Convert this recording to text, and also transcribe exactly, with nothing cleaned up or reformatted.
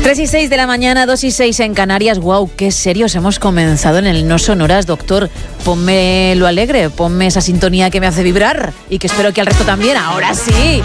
tres y seis de la mañana, dos y seis en Canarias. Wow, qué serios hemos comenzado en el No Sonoras, doctor. Ponme lo alegre, ponme esa sintonía que me hace vibrar y que espero que al resto también. Ahora sí,